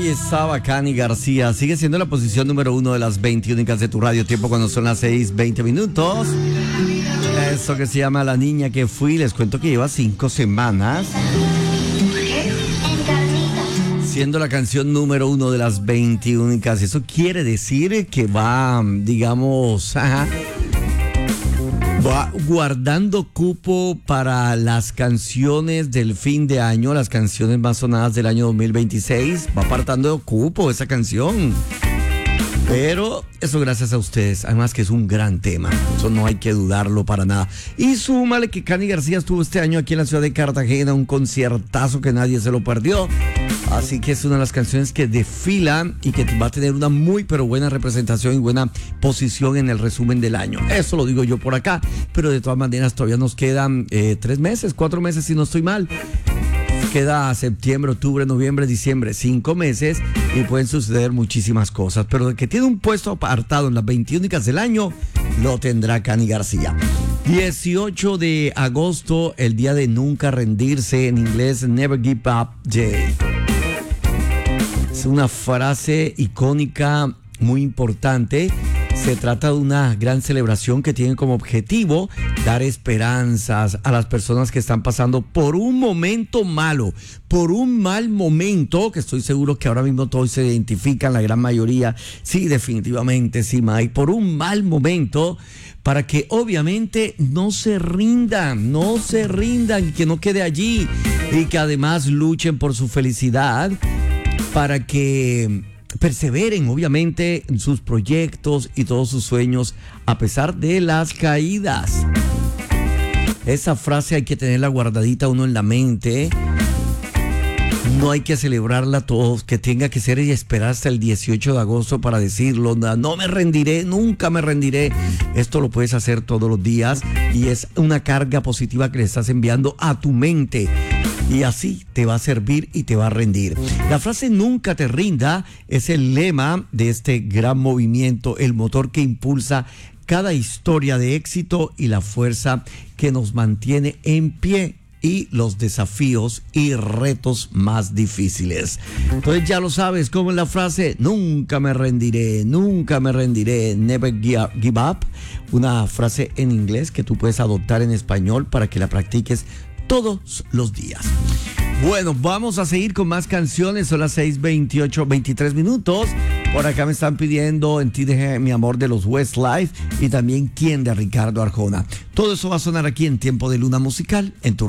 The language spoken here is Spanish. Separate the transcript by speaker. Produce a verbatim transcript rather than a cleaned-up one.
Speaker 1: Ahí estaba Cani García. Sigue siendo la posición número uno de las veinte únicas de tu radio. Tiempo cuando son las seis veinte minutos. Eso que se llama La Niña que Fui. Les cuento que lleva cinco semanas siendo la canción número uno de las veinte únicas. Eso quiere decir que va, digamos, ajá, va guardando cupo para las canciones del fin de año, las canciones más sonadas del año dos mil veintiséis. Va apartando cupo esa canción. Pero eso gracias a ustedes, además que es un gran tema, eso no hay que dudarlo para nada. Y súmale que Cani García estuvo este año aquí en la ciudad de Cartagena, un conciertazo que nadie se lo perdió. Así que es una de las canciones que desfila y que va a tener una muy pero buena representación y buena posición en el resumen del año. Eso lo digo yo por acá, pero de todas maneras todavía nos quedan eh, tres meses, cuatro meses si no estoy mal. Queda septiembre, octubre, noviembre, diciembre, cinco meses y pueden suceder muchísimas cosas. Pero el que tiene un puesto apartado en las veinte únicas del año, lo tendrá Cani García. dieciocho de agosto, el día de nunca rendirse, en inglés Never Give Up Day. Es una frase icónica muy importante. Se trata de una gran celebración que tiene como objetivo dar esperanzas a las personas que están pasando por un momento malo, por un mal momento, que estoy seguro que ahora mismo todos se identifican, la gran mayoría. Sí, definitivamente, sí, Mike, por un mal momento, para que obviamente no se rindan, no se rindan y que no quede allí, y que además luchen por su felicidad, para que perseveren obviamente en sus proyectos y todos sus sueños a pesar de las caídas. Esa frase hay que tenerla guardadita uno en la mente. No hay que celebrarla todos, que tenga que ser y esperar hasta el dieciocho de agosto para decirlo. No me rendiré, nunca me rendiré. Esto lo puedes hacer todos los días y es una carga positiva que le estás enviando a tu mente. Y así te va a servir y te va a rendir. La frase nunca te rinda es el lema de este gran movimiento, el motor que impulsa cada historia de éxito y la fuerza que nos mantiene en pie y los desafíos y retos más difíciles. Entonces ya lo sabes, como en la frase, nunca me rendiré, nunca me rendiré, never give up. Una frase en inglés que tú puedes adoptar en español para que la practiques todos los días. Bueno, vamos a seguir con más canciones. Son las seis veintiocho, veintitrés minutos. Por acá me están pidiendo En ti dejé mi amor de los Westlife y también Quién de Ricardo Arjona. Todo eso va a sonar aquí en Tiempo de Luna Musical en tu